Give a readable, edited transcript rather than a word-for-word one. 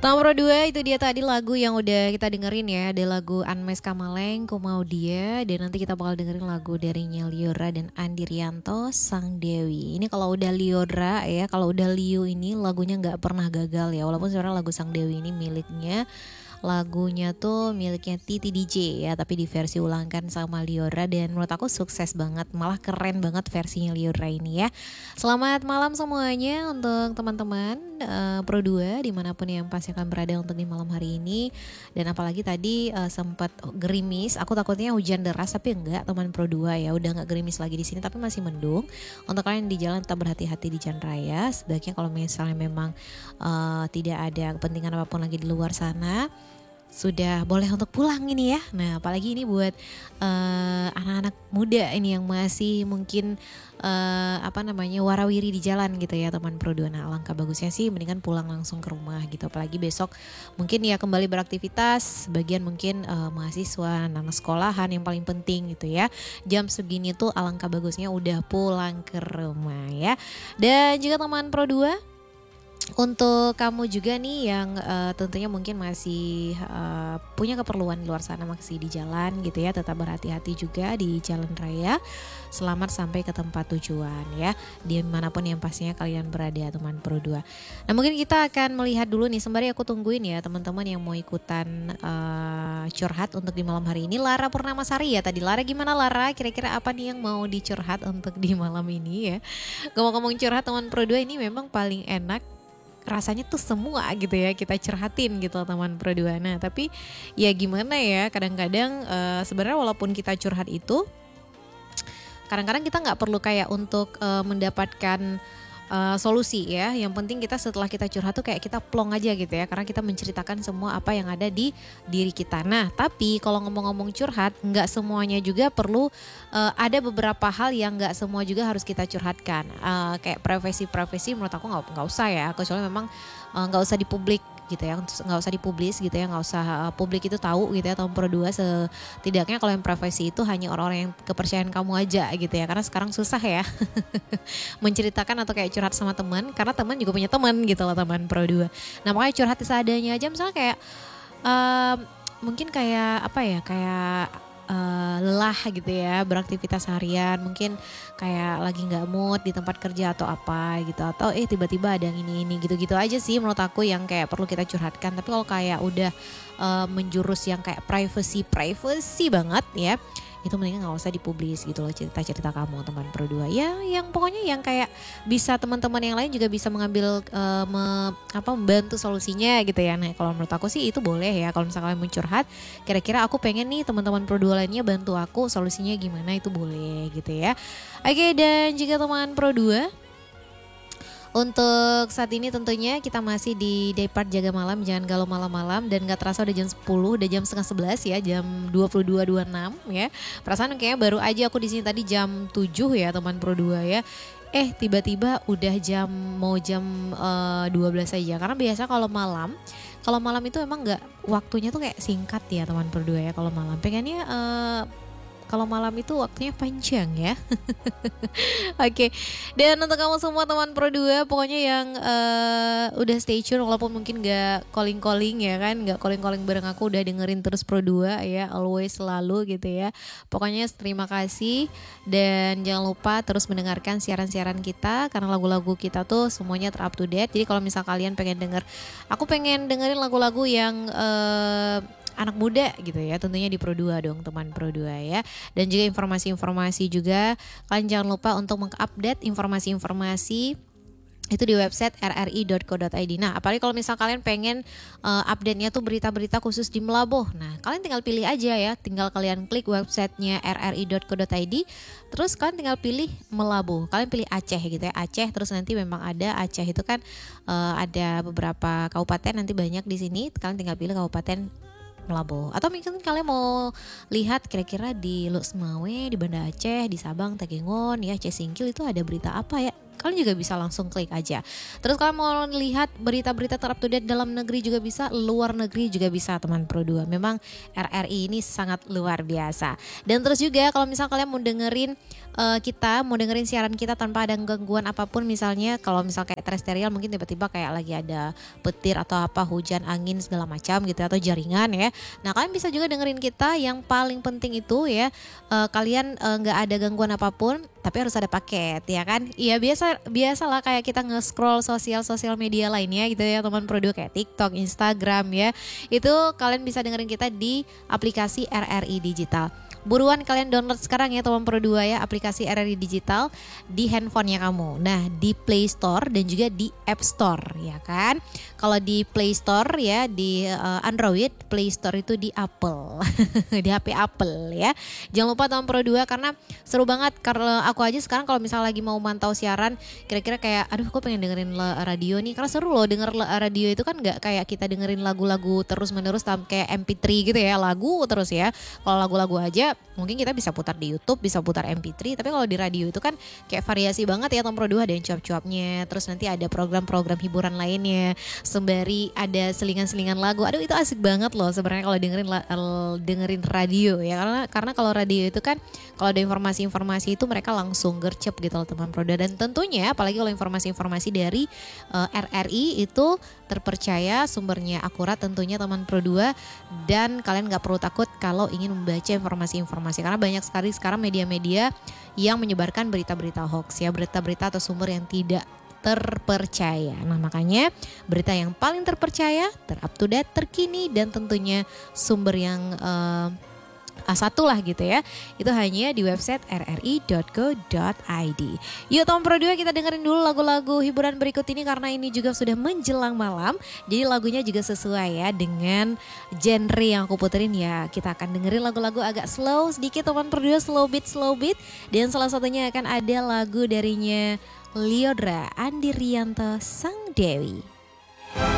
Nomor 2 itu dia tadi lagu yang udah kita dengerin ya. Ada lagu Anmes Kamaleng, Ku Mau Dia. Dan nanti kita bakal dengerin lagu dari Liora dan Andi Rianto, Sang Dewi. Ini kalau udah Liora ya, kalau udah Liu ini lagunya gak pernah gagal ya. Walaupun sebenarnya lagu Sang Dewi ini lagunya tuh miliknya Titi DJ ya, tapi di versi ulangkan sama Liora. Dan menurut aku sukses banget, malah keren banget versinya Liora ini ya. Selamat malam semuanya untuk teman-teman Pro 2 dimanapun yang pasti akan berada untuk di malam hari ini. Dan apalagi tadi sempat gerimis, aku takutnya hujan deras, tapi enggak teman Pro 2 ya, udah gak gerimis lagi di sini, tapi masih mendung. Untuk kalian di jalan tetap berhati-hati di jalan raya. Sebaiknya kalau misalnya memang tidak ada kepentingan apapun lagi di luar sana, sudah boleh untuk pulang ini ya. Nah apalagi ini buat anak-anak muda ini yang masih mungkin warawiri di jalan gitu ya teman Pro 2. Nah alangkah bagusnya sih mendingan pulang langsung ke rumah gitu. Apalagi besok mungkin ya kembali beraktivitas. Sebagian mungkin mahasiswa, anak sekolahan yang paling penting gitu ya. Jam segini tuh alangkah bagusnya udah pulang ke rumah ya. Dan juga teman Pro 2, untuk kamu juga nih yang tentunya mungkin masih punya keperluan di luar sana, masih di jalan gitu ya, tetap berhati-hati juga di jalan raya. Selamat sampai ke tempat tujuan ya, dimanapun yang pastinya kalian berada teman Pro 2. Nah mungkin kita akan melihat dulu nih, sembari aku tungguin ya teman-teman yang mau ikutan curhat untuk di malam hari ini. Lara Purnamasari ya tadi. Lara gimana Lara? Kira-kira apa nih yang mau dicurhat untuk di malam ini ya? Ngomong-ngomong curhat teman Pro 2 ini memang paling enak rasanya tuh semua gitu ya kita curhatin gitu teman Pro 2. Nah tapi ya gimana ya, kadang-kadang sebenarnya walaupun kita curhat itu, kadang-kadang kita nggak perlu kayak untuk mendapatkan solusi ya. Yang penting kita setelah kita curhat tuh kayak kita plong aja gitu ya, karena kita menceritakan semua apa yang ada di diri kita. Nah tapi kalau ngomong-ngomong curhat, nggak semuanya juga perlu, ada beberapa hal yang nggak semua juga harus kita curhatkan. Kayak profesi menurut aku nggak usah ya, kecuali memang nggak usah dipublik gitu ya, nggak usah dipublis gitu ya, nggak usah publik itu tahu gitu ya tahun Pro 2. Setidaknya kalau yang profesi itu hanya orang-orang yang kepercayaan kamu aja gitu ya, karena sekarang susah ya menceritakan atau kayak curhat sama teman, karena teman juga punya teman gitu loh teman Pro 2. Nah makanya curhat seadanya aja, misalnya kayak mungkin kayak apa ya, kayak lelah gitu ya beraktivitas harian, mungkin kayak lagi nggak mood di tempat kerja atau apa gitu, atau tiba-tiba ada yang ini gitu-gitu aja sih menurut aku yang kayak perlu kita curhatkan. Tapi kalau kayak udah menjurus yang kayak privacy banget ya, itu mendingan gak usah dipublis gitu loh cerita-cerita kamu teman Pro 2 ya. Yang pokoknya yang kayak bisa teman-teman yang lain juga bisa mengambil membantu solusinya gitu ya. Nah kalau menurut aku sih itu boleh ya, kalau misalnya kalian mau curhat, kira-kira aku pengen nih teman-teman Pro 2 lainnya bantu aku, solusinya gimana, itu boleh gitu ya. Oke, dan jika teman Pro 2, untuk saat ini tentunya kita masih di Daypart Jaga Malam, jangan galau malam-malam. Dan gak terasa udah jam 10, udah jam setengah 11 ya, jam 22.26 ya. Perasaan kayaknya baru aja aku di sini tadi jam 7 ya teman Pro 2 ya. Tiba-tiba udah mau jam 12 aja. Karena biasa kalau malam itu emang gak, waktunya tuh kayak singkat ya teman Pro 2 ya. Kalau malam pengennya kalau malam itu waktunya panjang ya. Oke. Dan untuk kamu semua teman Pro 2, pokoknya yang udah stay tune walaupun mungkin gak calling-calling ya kan, gak calling-calling bareng aku, udah dengerin terus Pro 2 ya, always selalu gitu ya. Pokoknya terima kasih, dan jangan lupa terus mendengarkan siaran-siaran kita, karena lagu-lagu kita tuh semuanya ter-up to date. Jadi kalau misal kalian pengen aku pengen dengerin lagu-lagu yang anak muda gitu ya, tentunya di Pro 2 dong teman Pro 2 ya. Dan juga informasi-informasi juga, kalian jangan lupa untuk mengupdate informasi-informasi itu di website rri.co.id. Nah apalagi kalau misal kalian pengen update-nya tuh berita-berita khusus di Melaboh, nah kalian tinggal pilih aja ya, tinggal kalian klik websitenya rri.co.id, terus kalian tinggal pilih Melaboh, kalian pilih Aceh gitu ya, Aceh, terus nanti memang ada Aceh itu kan ada beberapa kabupaten, nanti banyak di sini, kalian tinggal pilih kabupaten Melaboh. Atau mungkin kalian mau lihat kira-kira di Lok Semawe, di Banda Aceh, di Sabang, Takengon ya, Aceh Singkil itu ada berita apa ya. kalian juga bisa langsung klik aja. Terus kalian mau lihat berita-berita terupdate dalam negeri juga bisa, luar negeri juga bisa teman Pro 2. Memang RRI ini sangat luar biasa. Dan terus juga kalau misal kalian mau dengerin mau dengerin siaran kita tanpa ada gangguan apapun, misalnya kalau misal kayak terestrial mungkin tiba-tiba kayak lagi ada petir atau apa, hujan, angin segala macam gitu atau jaringan ya. Nah, kalian bisa juga dengerin kita, yang paling penting itu ya kalian nggak ada gangguan apapun, tapi harus ada paket ya kan. Iya, biasalah kayak kita nge-scroll sosial media lainnya gitu ya teman Pro 2, kayak TikTok, Instagram ya. Itu kalian bisa dengerin kita di aplikasi RRI Digital. Buruan kalian download sekarang ya teman Pro 2 ya, aplikasi RRI Digital di handphonenya kamu. Nah, di Play Store dan juga di App Store ya kan. Kalau di Play Store ya di Android, Play Store itu di Apple. Di HP Apple ya. Jangan lupa teman Pro 2 karena seru banget. Karena aku aja sekarang kalau misalnya lagi mau mantau siaran, kira-kira kayak aduh aku pengen dengerin radio nih, karena seru loh denger radio itu kan nggak kayak kita dengerin lagu-lagu terus-menerus kayak MP3 gitu ya, lagu terus ya. Kalau lagu-lagu aja mungkin kita bisa putar di YouTube, bisa putar MP3, tapi kalau di radio itu kan kayak variasi banget ya teman Pro 2, ada yang cuap-cuapnya, terus nanti ada program-program hiburan lainnya, sembari ada selingan-selingan lagu. Aduh, itu asik banget loh sebenarnya kalau dengerin radio ya, karena kalau radio itu kan kalau ada informasi-informasi itu mereka langsung gercep gitu loh teman Pro 2. Dan tentunya apalagi kalau informasi-informasi dari RRI itu terpercaya, sumbernya akurat tentunya teman Pro 2, dan kalian gak perlu takut kalau ingin membaca informasi-informasi, karena banyak sekali sekarang media-media yang menyebarkan berita-berita hoax ya, berita-berita atau sumber yang tidak terpercaya. Nah, makanya berita yang paling terpercaya, terupdate, terkini, dan tentunya sumber yang A1 lah gitu ya, itu hanya di website rri.co.id. Yuk teman Pro 2, kita dengerin dulu lagu-lagu hiburan berikut ini karena ini juga sudah menjelang malam. Jadi lagunya juga sesuai ya dengan genre yang aku puterin ya. Kita akan dengerin lagu-lagu agak slow sedikit teman Pro 2, slow beat. Dan salah satunya akan ada lagu darinya Lyodra Andi Rianto Sang Dewi.